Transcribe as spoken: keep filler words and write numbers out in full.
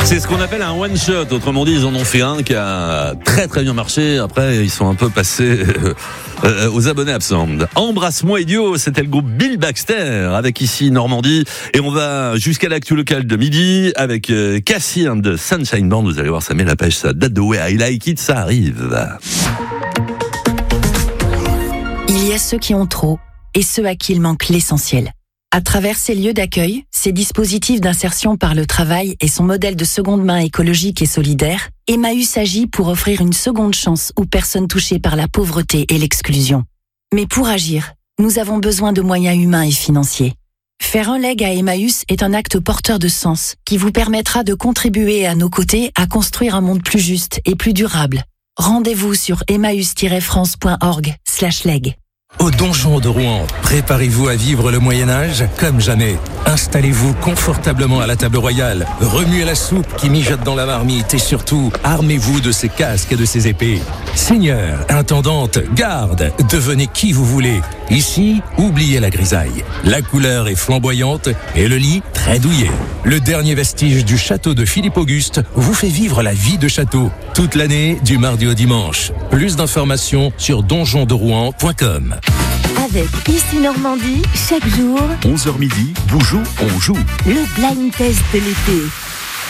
C'est ce qu'on appelle un one shot. Autrement dit, ils en ont fait un qui a très très bien marché. Après, ils sont un peu passés euh, aux abonnés absents. Embrasse-moi idiot, c'était le groupe Bill Baxter avec ici Normandie. Et on va jusqu'à l'actu locale de midi avec euh, Cassie and the Sunshine Band. Vous allez voir, ça met la pêche, ça date de Way I Like It, ça arrive. Il y a ceux qui ont trop et ceux à qui il manque l'essentiel. À travers ces lieux d'accueil, ces dispositifs d'insertion par le travail et son modèle de seconde main écologique et solidaire, Emmaüs agit pour offrir une seconde chance aux personnes touchées par la pauvreté et l'exclusion. Mais pour agir, nous avons besoin de moyens humains et financiers. Faire un leg à Emmaüs est un acte porteur de sens qui vous permettra de contribuer à nos côtés à construire un monde plus juste et plus durable. Rendez-vous sur emmaüs tiret france point org slash leg. Au Donjon de Rouen, préparez-vous à vivre le Moyen-Âge comme jamais. Installez-vous confortablement à la table royale, remuez la soupe qui mijote dans la marmite et surtout, armez-vous de ces casques et de ces épées. Seigneur, intendante, garde, devenez qui vous voulez. Ici, oubliez la grisaille. La couleur est flamboyante et le lit très douillet. Le dernier vestige du château de Philippe Auguste vous fait vivre la vie de château. Toute l'année, du mardi au dimanche. Plus d'informations sur donjon de rouen point com. Avec Ici Normandie, chaque jour, onze heures midi, vous jouez, on joue. le blind test de l'été.